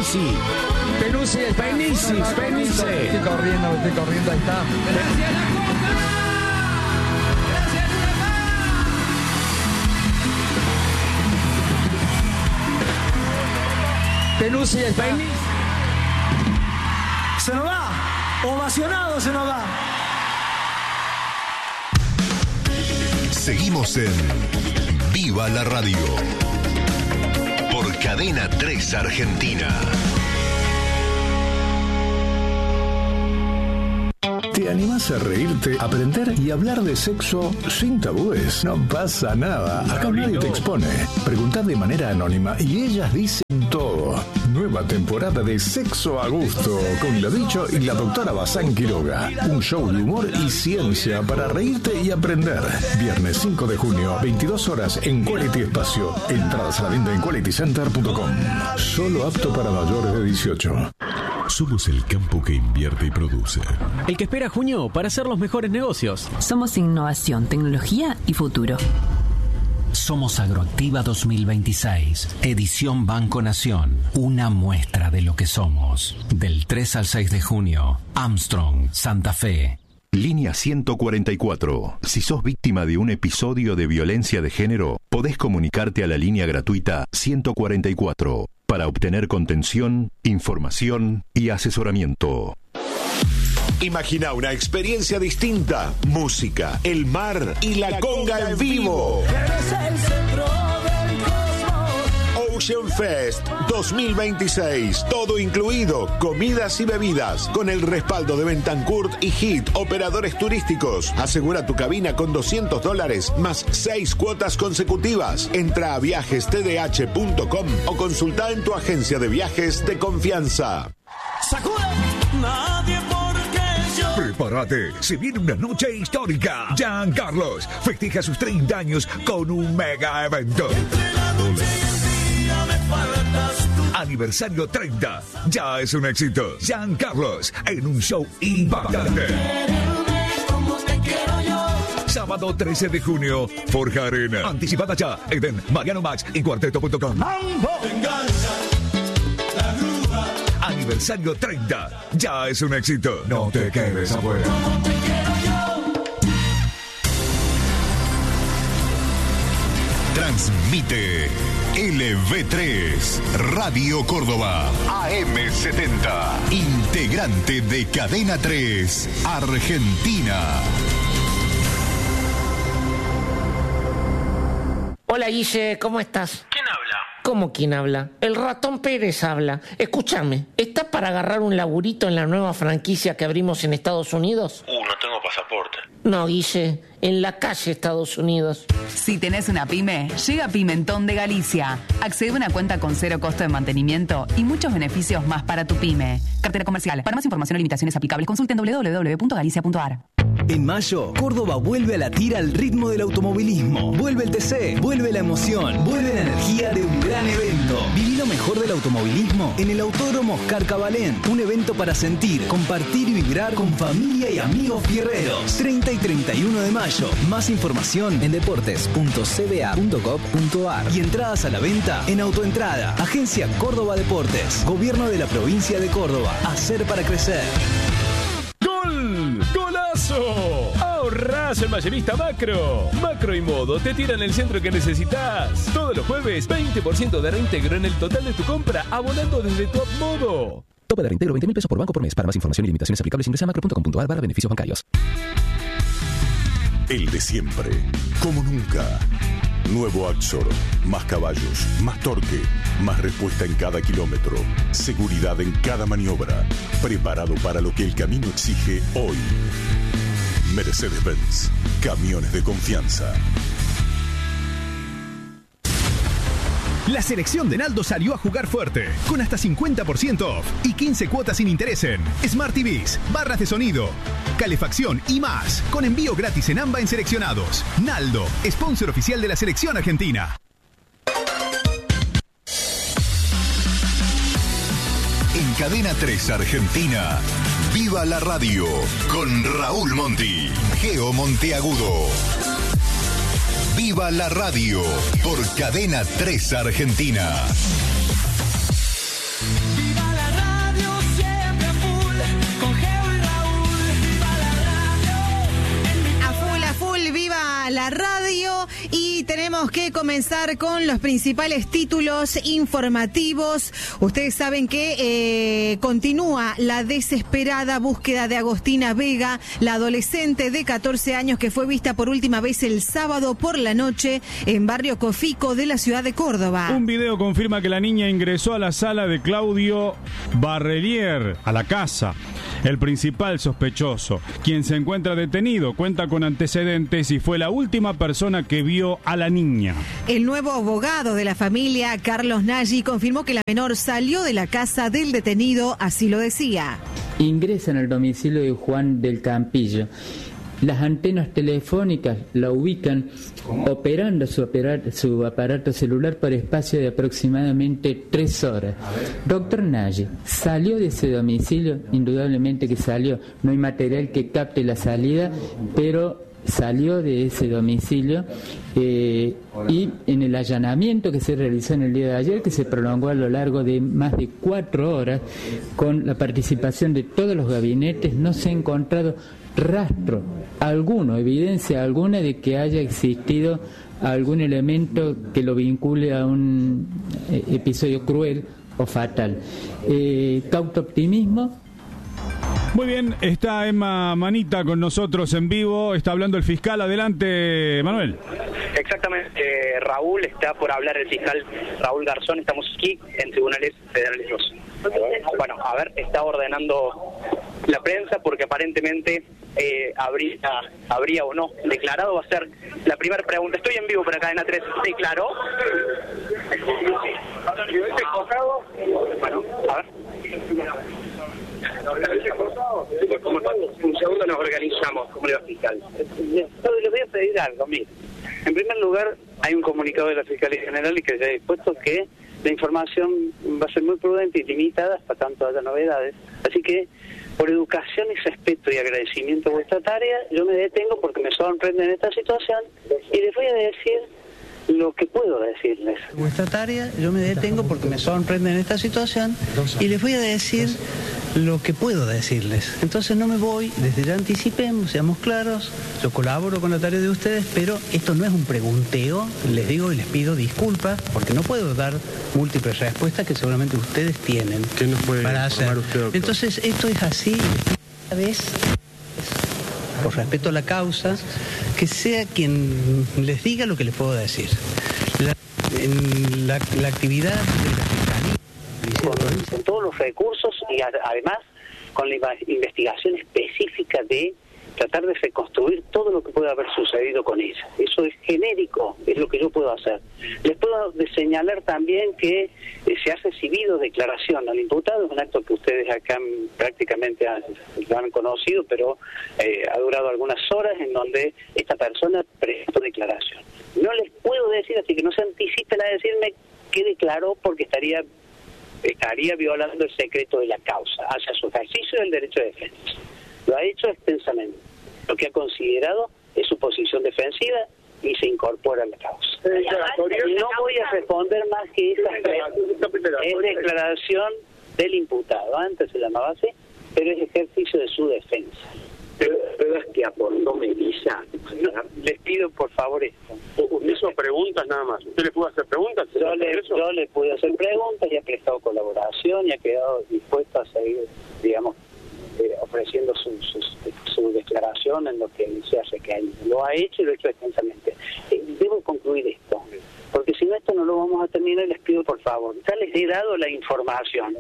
Penisi. Penisi. Estoy corriendo, ahí está. Penisi, Penisi. Se nos va. Ovacionado se nos va. Seguimos en Viva la Radio por Cadena 3 Argentina. ¿Te animás a reírte, aprender y hablar de sexo sin tabúes? No pasa nada. Acá nadie te expone. Preguntá de manera anónima y ellas dicen todo. Nueva temporada de Sexo a Gusto con la Bicho y la doctora Bazán Quiroga. Un show de humor y ciencia para reírte y aprender. Viernes 5 de junio, 22 horas en Quality Espacio. Entradas a la venta en qualitycenter.com. Solo apto para mayores de 18. Somos el campo que invierte y produce. El que espera junio para hacer los mejores negocios. Somos innovación, tecnología y futuro. Somos Agroactiva 2026, edición Banco Nación. Una muestra de lo que somos. Del 3 al 6 de junio, Armstrong, Santa Fe. Línea 144. Si sos víctima de un episodio de violencia de género, podés comunicarte a la línea gratuita 144 para obtener contención, información y asesoramiento. Imagina una experiencia distinta, música, el mar y la conga en vivo. Ocean Fest 2026, todo incluido, comidas y bebidas, con el respaldo de Bentancourt y Hit, operadores turísticos. Asegura tu cabina con $200 más 6 cuotas consecutivas. Entra a viajestdh.com o consulta en tu agencia de viajes de confianza. Prepárate, se viene una noche histórica. Giancarlos festeja sus 30 años con un mega evento. Aniversario 30, ya es un éxito. Giancarlos en un show impactante. Sábado 13 de junio, Forja Arena. Anticipada ya, Eden, Mariano Max y Cuarteto.com. Aniversario 30, ya es un éxito. No te quedes afuera. Transmite LV3, Radio Córdoba, AM70, integrante de Cadena 3, Argentina. Hola Guille, ¿cómo estás? ¿Quién habla? ¿Cómo quién habla? El ratón Pérez habla. Escúchame, ¿estás para agarrar un laburito en la nueva franquicia que abrimos en Estados Unidos? No tengo pasaporte. No, Guille, en la calle Estados Unidos. Si tenés una pyme, llega Pimentón de Galicia. Accede a una cuenta con 0 costo de mantenimiento y muchos beneficios más para tu pyme. Cartera comercial. Para más información o limitaciones aplicables, consulten www.galicia.ar. En mayo, Córdoba vuelve a latir al ritmo del automovilismo. Vuelve el TC, vuelve la emoción, vuelve la energía de un gran evento. Viví lo mejor del automovilismo en el Autódromo Oscar Cabalén. Un evento para sentir, compartir y vibrar con familia y amigos fierreros. 30 y 31 de mayo. Más información en deportes.cba.gov.ar y entradas a la venta en Autoentrada. Agencia Córdoba Deportes. Gobierno de la provincia de Córdoba. Hacer para crecer. ¡Gol! ¡Golazo! ¡Ahorrás en Mayorista Macro! Macro y Modo te tiran el centro que necesitas. Todos los jueves, 20% de reintegro en el total de tu compra, abonando desde Top Modo. Tope de reintegro, 20.000 pesos por banco por mes. Para más información y limitaciones aplicables, ingresa a macro.com.ar/beneficios bancarios. El de siempre, como nunca. Nuevo Axor, más caballos, más torque, más respuesta en cada kilómetro, seguridad en cada maniobra, preparado para lo que el camino exige hoy. Mercedes-Benz, camiones de confianza. La selección de Naldo salió a jugar fuerte, con hasta 50% off y 15 cuotas sin interés en Smart TVs, barras de sonido, calefacción y más, con envío gratis en AMBA en seleccionados. Naldo, sponsor oficial de la selección argentina. En Cadena 3 Argentina, Viva la Radio, con Raúl Monti, Geo Monteagudo. Viva la Radio, por Cadena 3 Argentina. Viva que comenzar con los principales títulos informativos. Ustedes saben que continúa la desesperada búsqueda de Agostina Vega, la adolescente de 14 años que fue vista por última vez el sábado por la noche en Barrio Cofico de la ciudad de Córdoba. Un video confirma que la niña ingresó a la sala de Claudio Barrelier, a la casa. El principal sospechoso, quien se encuentra detenido, cuenta con antecedentes y fue la última persona que vio a la niña. El nuevo abogado de la familia, Carlos Nagy, confirmó que la menor salió de la casa del detenido, así lo decía. Ingresan al domicilio de Juan del Campillo. Las antenas telefónicas la ubican operando su aparato celular por espacio de aproximadamente 3 horas. Doctor Nagy, ¿salió de ese domicilio? Indudablemente que salió. No hay material que capte la salida, pero salió de ese domicilio y en el allanamiento que se realizó en el día de ayer, que se prolongó a lo largo de más de 4 horas, con la participación de todos los gabinetes, no se ha encontrado rastro alguno, evidencia alguna de que haya existido algún elemento que lo vincule a un episodio cruel o fatal. Cauto optimismo. Muy bien, está Emma Manita con nosotros en vivo, está hablando el fiscal. Adelante, Manuel. Exactamente, Raúl, está por hablar el fiscal Raúl Garzón. Estamos aquí en Tribunales Federales 2. Bueno, a ver, está ordenando la prensa porque aparentemente habría o no declarado. Va a ser la primera pregunta. Estoy en vivo para Cadena 3. ¿Declaró? Bueno, a ver. Un segundo, nos organizamos, como le va, fiscal. Les voy a pedir algo, mire. En primer lugar, hay un comunicado de la Fiscalía General y que se ha dispuesto que la información va a ser muy prudente y limitada hasta tanto haya novedades. Así que, por educación y respeto y agradecimiento a vuestra tarea, yo me detengo porque me sorprende en esta situación y les voy a decir lo que puedo decirles. Vuestra tarea, yo me detengo porque me sorprende en esta situación y les voy a decir lo que puedo decirles. Entonces no me voy, desde ya anticipemos, seamos claros, yo colaboro con la tarea de ustedes, pero esto no es un pregunteo, les digo y les pido disculpas porque no puedo dar múltiples respuestas que seguramente ustedes tienen para hacer. Entonces esto es así, esta vez, por respeto a la causa, que sea quien les diga lo que les puedo decir. La actividad de la Fiscalía, con todos los recursos y además con la investigación específica de tratar de reconstruir todo lo que puede haber sucedido con ella. Eso es genérico, es lo que yo puedo hacer. Les puedo señalar también que se ha recibido declaración al imputado, es un acto que ustedes acá prácticamente lo han conocido, pero ha durado algunas horas en donde esta persona prestó declaración. No les puedo decir, así que no se anticipen a decirme qué declaró porque estaría violando el secreto de la causa hacia su ejercicio del derecho de defensa. Lo ha hecho extensamente. Lo que ha considerado es su posición defensiva y se incorpora a la causa. No voy a responder más que esa es declaración del imputado. Antes se llamaba así, pero es ejercicio de su defensa. Pero es que aportó Melissa. Les pido por favor esto. ¿Usted hizo preguntas nada más? ¿Usted le pudo hacer preguntas? Yo le pude hacer preguntas y ha prestado colaboración y ha quedado dispuesto a seguir, digamos, ofreciendo su declaración en lo que se hace que lo ha hecho y lo ha hecho extensamente. Debo concluir esto, porque si no esto no lo vamos a terminar. Les pido por favor, ya les he dado la información.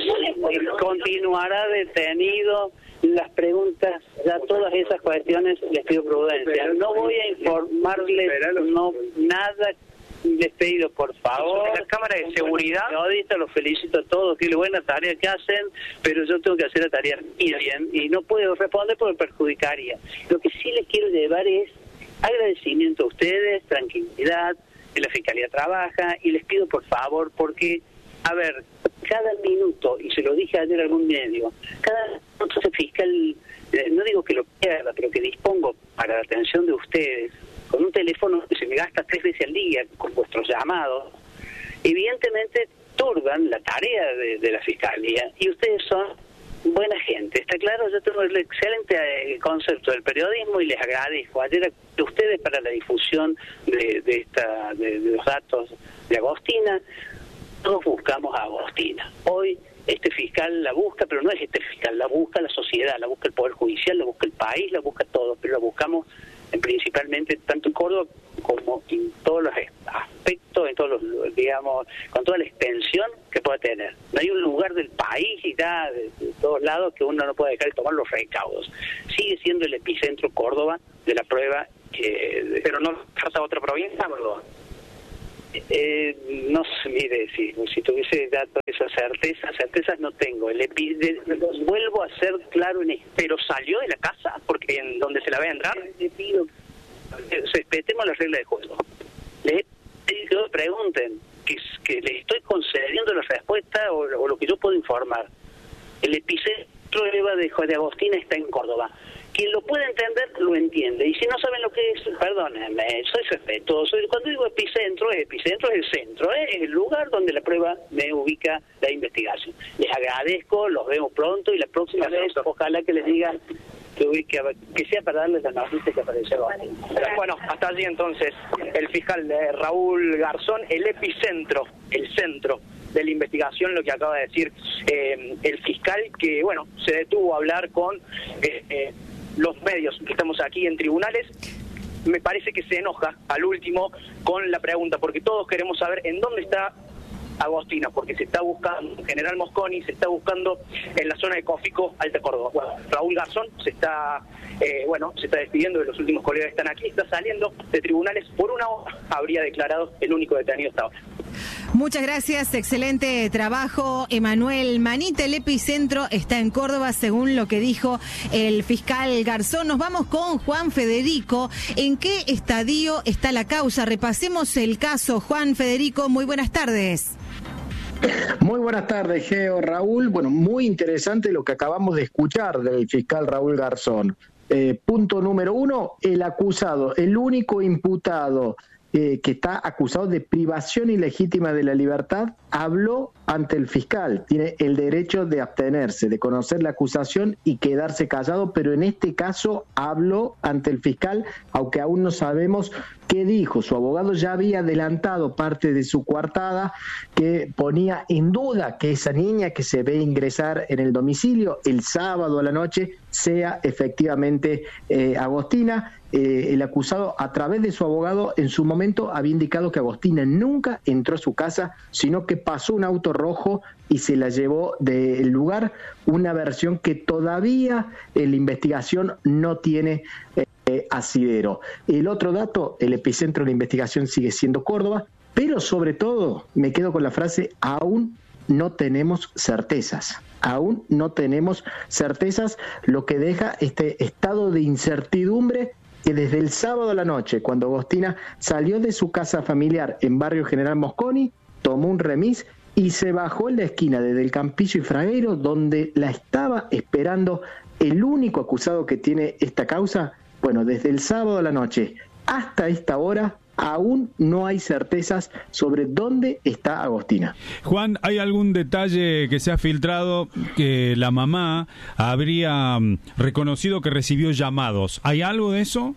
Continuará detenido. Las preguntas, ya todas esas cuestiones, les pido prudencia. No voy a informarles nada. Les pido por favor. La cámara de seguridad. Periodistas, los felicito a todos, qué buena tarea que hacen, pero yo tengo que hacer la tarea bien y no puedo responder porque perjudicaría. Lo que sí les quiero llevar es agradecimiento a ustedes, tranquilidad, que la Fiscalía trabaja y les pido por favor, porque, a ver, cada minuto, y se lo dije ayer a algún medio, cada minuto ese fiscal, no digo que lo pierda, pero que dispongo para la atención de ustedes, con un teléfono que se me gasta 3 veces al día con vuestros llamados, evidentemente turban la tarea de la Fiscalía y ustedes son buena gente, está claro. Yo tengo el excelente concepto del periodismo y les agradezco ayer a ustedes para la difusión de los datos de Agostina. Todos buscamos a Agostina. Hoy este fiscal la busca, pero no es este fiscal, la busca la sociedad, la busca el Poder Judicial, la busca el país, la busca todo, pero la buscamos principalmente tanto en Córdoba como en todos los aspectos, en todos los, digamos, con toda la extensión que pueda tener. No hay un lugar del país y de todos lados que uno no pueda dejar de tomar los recaudos. Sigue siendo el epicentro Córdoba de la prueba. Pero no falta otra provincia, ¿verdad? No sé, mire, si tuviese datos de esa certezas no tengo. Vuelvo a ser claro en esto. ¿Pero salió de la casa? Porque en donde se la ve entrar. Le pido respetemos las reglas de juego. Les pido que pregunten, que les estoy concediendo la respuesta o lo que yo puedo informar. El epicentro de Agostina está en Córdoba. Quien lo puede entender, lo entiende. Y si no saben lo que es, perdónenme, soy respetuoso. Cuando digo epicentro es el centro, es el lugar donde la prueba me ubica la investigación. Les agradezco, los vemos pronto y la próxima vez, ojalá que les digan que sea para darles la noticia que apareció. Bueno, hasta allí entonces, el fiscal Raúl Garzón, el epicentro, el centro de la investigación, lo que acaba de decir el fiscal, que bueno, se detuvo a hablar con los medios que estamos aquí en tribunales. Me parece que se enoja al último con la pregunta, porque todos queremos saber en dónde está Agostina, porque se está buscando en General Mosconi, se está buscando en la zona de Cofico, Alta Córdoba. Bueno, Raúl Garzón se está despidiendo de los últimos colegas que están aquí, está saliendo de tribunales por una hora, habría declarado el único detenido hasta ahora. Muchas gracias, excelente trabajo, Emanuel Manita. El epicentro está en Córdoba, según lo que dijo el fiscal Garzón. Nos vamos con Juan Federico. ¿En qué estadio está la causa? Repasemos el caso. Juan Federico, muy buenas tardes. Muy buenas tardes, Geo, Raúl. Bueno, muy interesante lo que acabamos de escuchar del fiscal Raúl Garzón. Punto número 1, el acusado, el único imputado que está acusado de privación ilegítima de la libertad, habló ante el fiscal. Tiene el derecho de abstenerse, de conocer la acusación y quedarse callado, pero en este caso habló ante el fiscal, aunque aún no sabemos qué dijo. Su abogado ya había adelantado parte de su coartada, que ponía en duda que esa niña que se ve ingresar en el domicilio el sábado a la noche sea efectivamente Agostina. El acusado, a través de su abogado, en su momento había indicado que Agostina nunca entró a su casa, sino que pasó un auto rojo y se la llevó del lugar, una versión que todavía la investigación no tiene asidero. El otro dato, el epicentro de la investigación sigue siendo Córdoba, pero sobre todo me quedo con la frase: aún no tenemos certezas. Aún no tenemos certezas, lo que deja este estado de incertidumbre que desde el sábado a la noche, cuando Agostina salió de su casa familiar en barrio General Mosconi, tomó un remis y se bajó en la esquina de Del Campillo y Fragueiro, donde la estaba esperando el único acusado que tiene esta causa. Bueno, desde el sábado a la noche hasta esta hora, aún no hay certezas sobre dónde está Agostina. Juan, ¿hay algún detalle que se ha filtrado que la mamá habría reconocido que recibió llamados? ¿Hay algo de eso?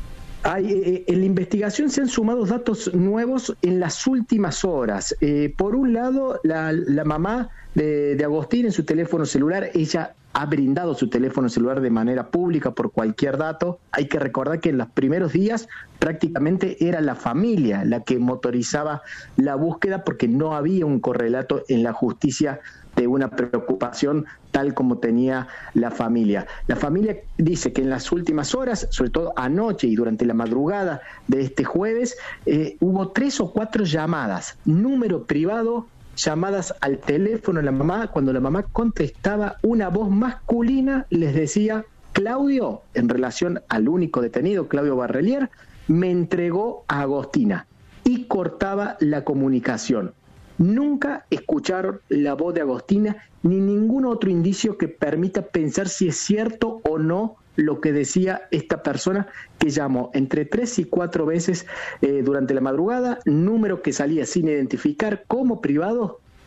En la investigación se han sumado datos nuevos en las últimas horas. Por un lado, la mamá de Agostina, en su teléfono celular, ella ha brindado su teléfono celular de manera pública por cualquier dato. Hay que recordar que en los primeros días prácticamente era la familia la que motorizaba la búsqueda, porque no había un correlato en la justicia de una preocupación tal como tenía la familia. La familia dice que en las últimas horas, sobre todo anoche y durante la madrugada de este jueves, hubo 3 o 4 llamadas, número privado, llamadas al teléfono de la mamá. Cuando la mamá contestaba, una voz masculina les decía: Claudio, en relación al único detenido, Claudio Barrelier, me entregó a Agostina, y cortaba la comunicación. Nunca escucharon la voz de Agostina ni ningún otro indicio que permita pensar si es cierto o no lo que decía esta persona, que llamó entre 3 y 4 veces durante la madrugada, número que salía sin identificar como privado.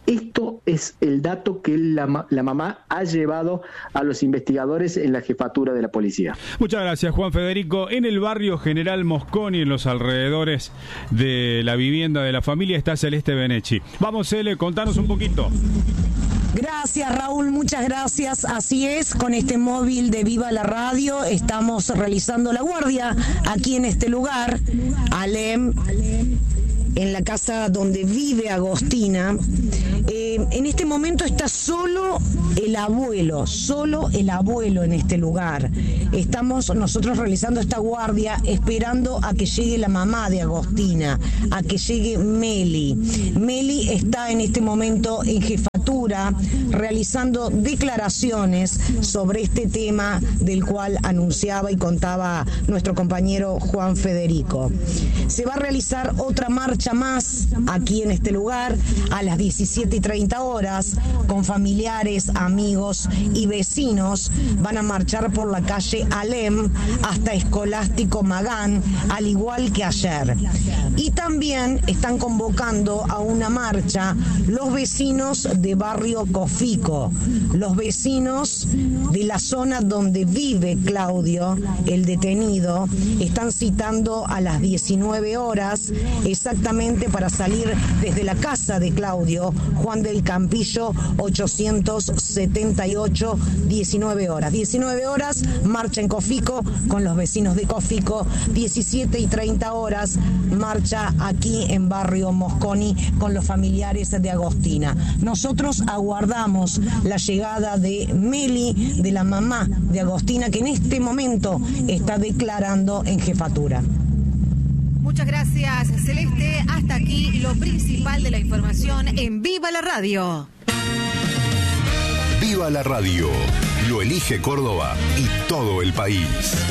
Esto es el dato que la mamá ha llevado a los investigadores en la jefatura de la policía. Muchas gracias, Juan Federico. En el barrio General Mosconi, en los alrededores de la vivienda de la familia, está Celeste Benechi. Vamos, Cele, contanos un poquito. Gracias, Raúl, muchas gracias. Así es, con este móvil de Viva la Radio estamos realizando la guardia aquí en este lugar, Alem, en la casa donde vive Agostina. En este momento está solo el abuelo en este lugar. Estamos nosotros realizando esta guardia esperando a que llegue la mamá de Agostina, a que llegue Meli. Meli está en este momento en jefatura realizando declaraciones sobre este tema del cual anunciaba y contaba nuestro compañero Juan Federico. Se va a realizar otra marcha más aquí en este lugar a las 17:30 horas con familiares, amigos y vecinos. Van a marchar por la calle Alem hasta Escolástico Magán, al igual que ayer. Y también están convocando a una marcha los vecinos de barrio Cofico, los vecinos de la zona donde vive Claudio, el detenido. Están citando a las 19 horas exactamente para salir desde la casa de Claudio, Juan del Campillo 878, 19 horas. 19 horas, marcha en Cofico con los vecinos de Cofico. 17:30 horas, marcha aquí en barrio Mosconi con los familiares de Agostina. Nosotros aguardamos la llegada de Meli, de la mamá de Agostina, que en este momento está declarando en jefatura. Muchas gracias, Celeste. Hasta aquí lo principal de la información en Viva la Radio. Viva la Radio. Lo elige Córdoba y todo el país.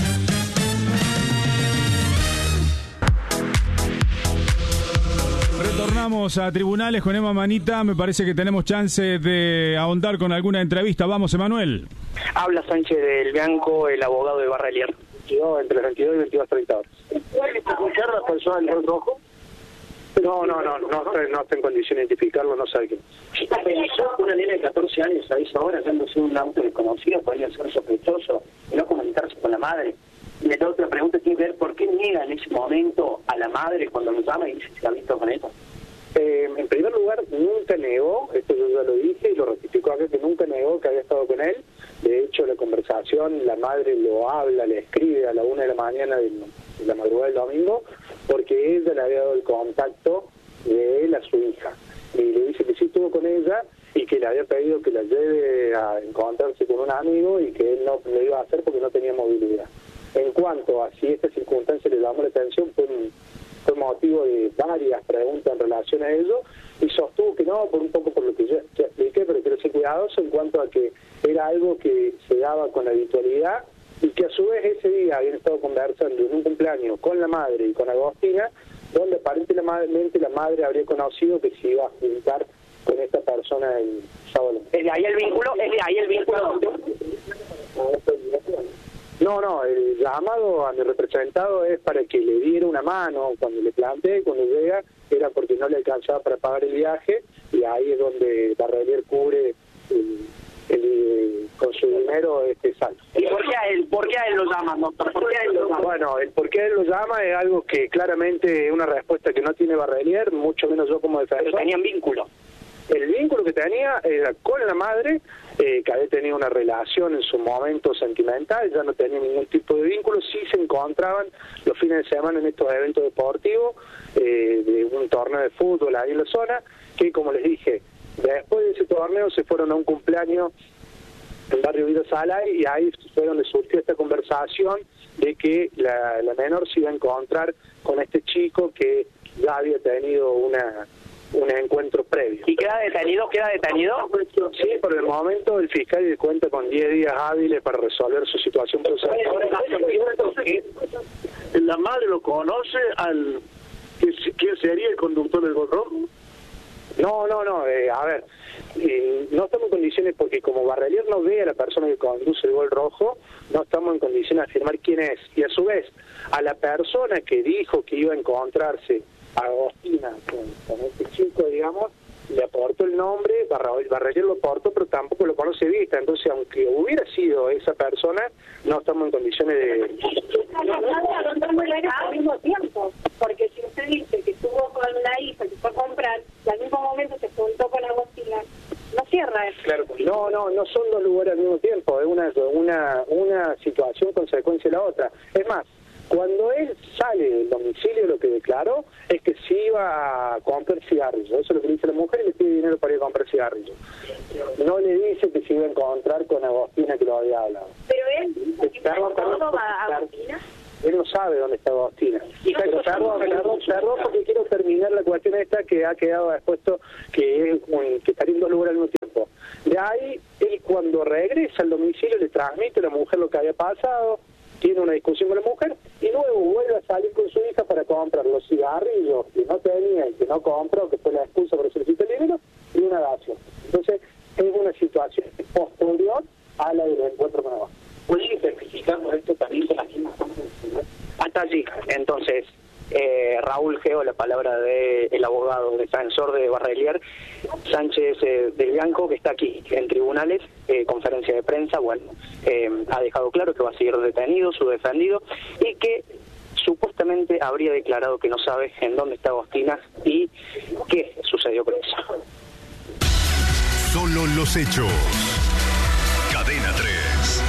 Retornamos a tribunales con Emma Manita. Me parece que tenemos chance de ahondar con alguna entrevista. Vamos, Emanuel. Habla Sánchez del Bianco, el abogado de Barrelier. Entre las 22 y 22:30 horas. ¿Puede identificar a la persona del rol rojo? No está en condición de identificarlo, no sabe quién. ¿Está pensó una nena de 14 años a esa hora, dándose un auto desconocido, podría ser sospechoso y no comunicarse con la madre? Y la otra pregunta tiene que ver, ¿por qué niega en ese momento a la madre cuando lo llama y dice que se ha visto con ella? En primer lugar, nunca negó, esto yo ya lo dije y lo ratificó acá, que nunca negó que había estado con él. De hecho, la conversación, la madre lo habla, le escribe a la 1 de la mañana de la madrugada del domingo, porque ella le había dado el contacto de él a su hija. Y le dice que sí estuvo con ella y que le había pedido que la lleve a encontrarse con un amigo y que él no lo iba a hacer porque no tenía movilidad. En cuanto a si esta circunstancia le llamó la atención, fue motivo de varias preguntas en relación a ello, y sostuvo que no, por lo que yo expliqué, pero quiero ser cuidadoso en cuanto a que era algo que se daba con habitualidad y que a su vez ese día habían estado conversando en un cumpleaños con la madre y con Agostina, donde aparentemente la madre habría conocido que se iba a juntar con esta persona el sábado. ¿Es de ahí el vínculo? No, el llamado a mi representado es para que le diera una mano cuando le planteé, cuando llega, era porque no le alcanzaba para pagar el viaje, y ahí es donde Barrelier cubre con su dinero este saldo. ¿Y por qué a él lo llaman, doctor? Bueno, el por qué a él lo llama es algo que claramente es una respuesta que no tiene Barrelier, mucho menos yo como defensor. Pero tenían vínculo. El vínculo que tenía era con la madre, que había tenido una relación en su momento sentimental, ya no tenía ningún tipo de vínculo, sí se encontraban los fines de semana en estos eventos deportivos, de un torneo de fútbol ahí en la zona, que como les dije, después de ese torneo se fueron a un cumpleaños en barrio Villa Salay, y ahí fue donde surgió esta conversación de que la menor se iba a encontrar con este chico que ya había tenido un encuentro previo. ¿Y queda detenido? Sí, por el momento el fiscal cuenta con 10 días hábiles para resolver su situación procesal. ¿La madre lo conoce quién sería el conductor del Gol Rojo? No, a ver, no estamos en condiciones, porque como Barrelier no ve a la persona que conduce el Gol Rojo, no estamos en condiciones de afirmar quién es, y a su vez, a la persona que dijo que iba a encontrarse Agostina con este chico, digamos, le aportó el nombre, Barrelier lo aportó, pero tampoco lo conoce Vista. Entonces, aunque hubiera sido esa persona, no estamos en condiciones de... al mismo tiempo, porque si usted dice que estuvo con la hija, que fue a comprar, y al mismo momento se juntó con Agostina, no cierra eso. Claro, no son dos lugares al mismo tiempo, es una situación consecuencia de la otra. Es más, cuando él sale del domicilio, lo que declaró es que se iba a comprar cigarrillos. Eso es lo que dice la mujer, y le pide dinero para ir a comprar cigarrillos. No le dice que se iba a encontrar con Agostina, que lo había hablado. Pero él dice que está en Córdoba, Agostina. Él no sabe dónde está Agostina. Pero perdón, porque quiero terminar la cuestión esta que ha quedado expuesto, que estaría en dos lugares al mismo tiempo. De ahí, él cuando regresa al domicilio le transmite a la mujer lo que había pasado, tiene una discusión con la mujer y luego vuelve a salir con su hija para comprar los cigarrillos que no tenía y que no compró, que fue la excusa para solicitar el dinero, y una dacia. Entonces, es una situación posterior a la del encuentro con Agostina. ¿Puede especificarnos esto también con las mismas? Hasta allí. Entonces, Raúl Geo, la palabra del abogado defensor de Barrelier, Sánchez del Bianco, que está aquí en tribunales, conferencia de prensa, bueno, ha dejado claro que va a seguir detenido, su defendido, y que supuestamente habría declarado que no sabe en dónde está Agostina y qué sucedió con eso. Solo los hechos. Cadena 3.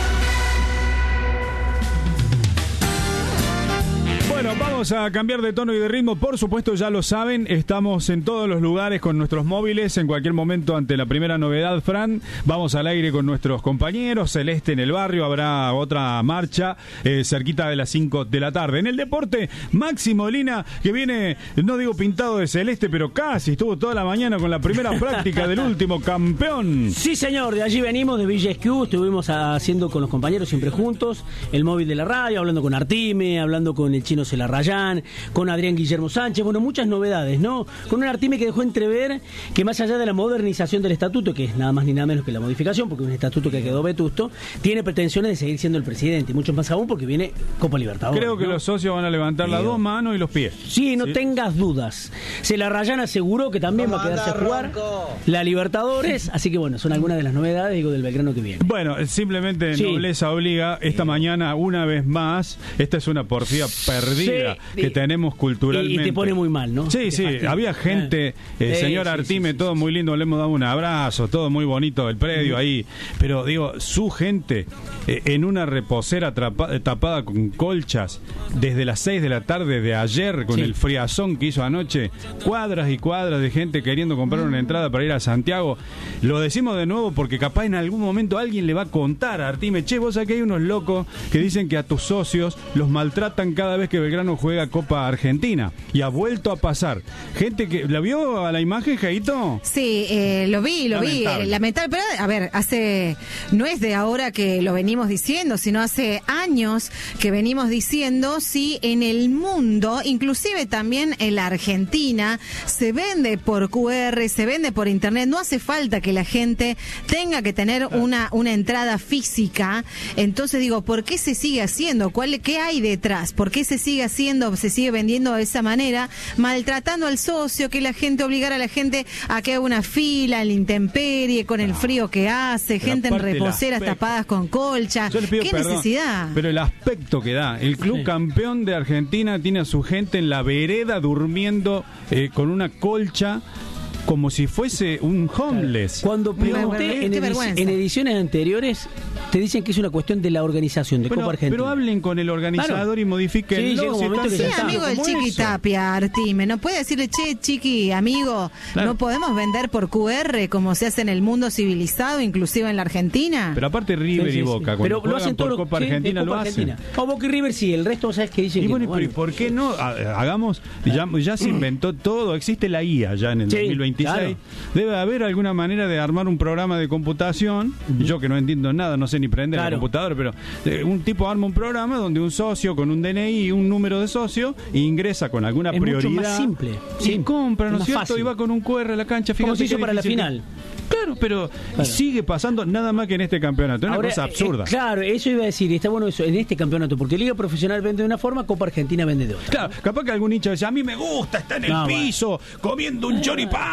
Bueno, vamos a cambiar de tono y de ritmo. Por supuesto, ya lo saben, estamos en todos los lugares con nuestros móviles. En cualquier momento, ante la primera novedad, Fran, vamos al aire con nuestros compañeros. Celeste en el barrio, habrá otra marcha cerquita de las 5 de la tarde. En el deporte, Maxi Molina, que viene, no digo pintado de celeste, pero casi estuvo toda la mañana con la primera práctica del último campeón. Sí, señor, de allí venimos, de Villa Esquiú. Estuvimos haciendo con los compañeros siempre juntos el móvil de la radio, hablando con Artime, hablando con el chino Celarrayán, con Adrián Guillermo Sánchez, bueno, muchas novedades, ¿no? Con un Artime que dejó entrever que más allá de la modernización del estatuto, que es nada más ni nada menos que la modificación, porque es un estatuto que quedó vetusto, tiene pretensiones de seguir siendo el presidente, y mucho más aún porque viene Copa Libertadores. Creo que los socios van a levantar las dos manos y los pies. Sí, no tengas dudas. Celarrayán aseguró que también va a quedarse a jugar la Libertadores, así que bueno, son algunas de las novedades, digo, del Belgrano que viene. Bueno, simplemente nobleza obliga, esta mañana, una vez más, esta es una porfía perdida que tenemos culturalmente. Y te pone muy mal, ¿no? Sí, había gente, señor Artime, todo muy lindo, le hemos dado un abrazo, todo muy bonito el predio ahí, pero digo, su gente en una reposera tapada con colchas desde las 6 de la tarde de ayer, con el friazón que hizo anoche, cuadras y cuadras de gente queriendo comprar una entrada para ir a Santiago. Lo decimos de nuevo porque capaz en algún momento alguien le va a contar a Artime, che, vos sabés que hay unos locos que dicen que a tus socios los maltratan cada vez que Belgrano juega Copa Argentina, y ha vuelto a pasar. Gente que ¿la vio a la imagen, Jaito? Sí, lo vi, lamentable, pero a ver, no es de ahora que lo venimos diciendo, sino hace años que venimos diciendo, si en el mundo, inclusive también en la Argentina, se vende por QR, se vende por internet, no hace falta que la gente tenga que tener una entrada física. Entonces digo, ¿por qué se sigue haciendo? ¿Qué hay detrás? ¿Por qué se sigue haciendo, se sigue vendiendo de esa manera, maltratando al socio, que la gente, obligar a la gente a que haga una fila en la intemperie, con el frío que hace, gente en reposeras tapadas con colcha? ¿Qué necesidad? Pero el aspecto que da, el club campeón de Argentina tiene a su gente en la vereda durmiendo con una colcha, como si fuese un homeless. Cuando pregunté en ediciones anteriores, te dicen que es una cuestión de la organización de Copa Argentina. Pero hablen con el organizador y modifiquen. Sí, amigo del Chiqui Tapia, Artime, ¿no puede decirle, che, Chiqui, amigo, no podemos vender por QR como se hace en el mundo civilizado, inclusive en la Argentina? Pero aparte River y Boca, cuando lo hacen por Copa Argentina, lo hacen. O Boca y River sí, el resto, ¿sabes qué dicen? Y bueno, pero ¿por qué no? Hagamos, ya se inventó todo, existe la IA ya en el 2026. Claro. Debe haber alguna manera de armar un programa de computación. Yo que no entiendo nada, no sé ni prender la computadora, pero un tipo arma un programa donde un socio con un DNI y un número de socio ingresa con alguna prioridad. Mucho más simple. Y compra, ¿no es cierto? Fácil. Y va con un QR a la cancha. Como se hizo para la final. Claro, pero sigue pasando nada más que en este campeonato. Es una cosa absurda. Claro, eso iba a decir, está bueno eso, en este campeonato, porque Liga Profesional vende de una forma, Copa Argentina vende de otra. Claro, capaz que algún hincha dice, a mí me gusta estar en el piso, comiendo un choripán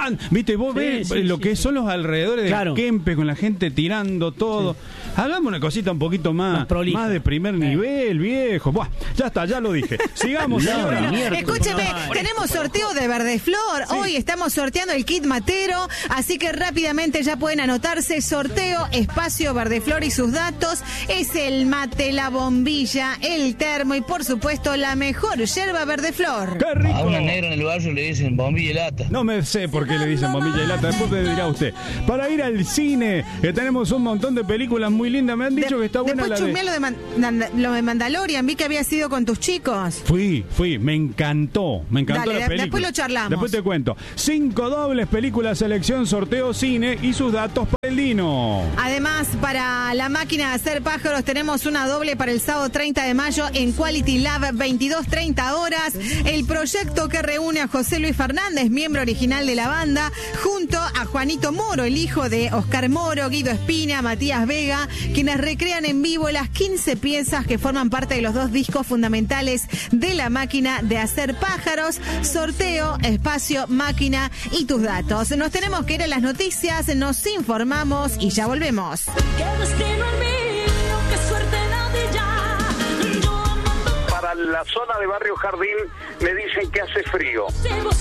Viste, vos ves lo que son los alrededores del Kempe con la gente tirando todo. Hagamos una cosita un poquito más de primer nivel, viejo. Buah, ya está, ya lo dije. Sigamos, señora. Escúcheme, tenemos sorteo de Verdeflor. Hoy estamos sorteando el kit matero, así que rápidamente ya pueden anotarse. Sorteo, espacio Verdeflor y sus datos. Es el mate, la bombilla, el termo y por supuesto la mejor yerba Verdeflor. ¡Qué rico! A una negra en el barrio le dicen bombilla y lata. No me sé por qué le dicen bombilla y lata. Después me dirá usted. Para ir al cine, que tenemos un montón de películas muy lindas. Me han dicho que está buena la de... lo de Mandalorian. Vi que había sido con tus chicos. Fui. Me encantó Dale, la película. después lo charlamos. Después te cuento. 5 dobles, películas, selección, sorteo, cine y sus datos para el Dino. Además, para la máquina de hacer pájaros tenemos una doble para el sábado 30 de mayo en Quality Lab, 22:30 horas. El proyecto que reúne a José Luis Fernández, miembro original de la banda, junto a Juanito Moro, el hijo de Oscar Moro, Guido Espina, Matías Vega, quienes recrean en vivo las 15 piezas que forman parte de los 2 discos fundamentales de la máquina de hacer pájaros. Sorteo, espacio, máquina y tus datos. Nos tenemos que ir a las noticias, nos informamos y ya volvemos. Para la zona de Barrio Jardín me dicen que hace frío.